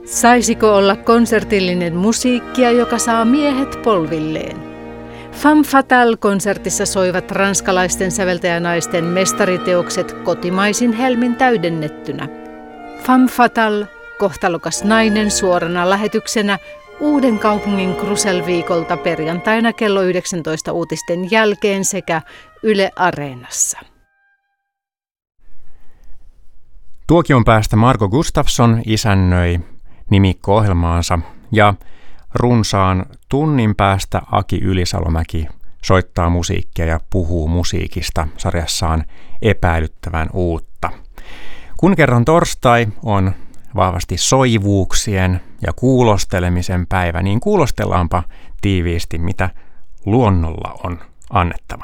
Saisiko olla konsertillinen musiikkia, joka saa miehet polvilleen? Femme Fatale-konsertissa soivat ranskalaisten säveltäjänaisten mestariteokset kotimaisin helmin täydennettynä. Femme Fatale, kohtalokas nainen suorana lähetyksenä Uudenkaupungin Krusell-viikolta perjantaina kello 19 uutisten jälkeen sekä Yle Areenassa. Tuokion päästä Margo Gustafsson isännöi nimikko-ohjelmaansa ja runsaan tunnin päästä Aki Ylisalomäki soittaa musiikkia ja puhuu musiikista sarjassaan Epäilyttävän uutta. Kun kerran torstai on vahvasti soivuuksien ja kuulostelemisen päivä, niin kuulostellaanpa tiiviisti, mitä luonnolla on annettavana.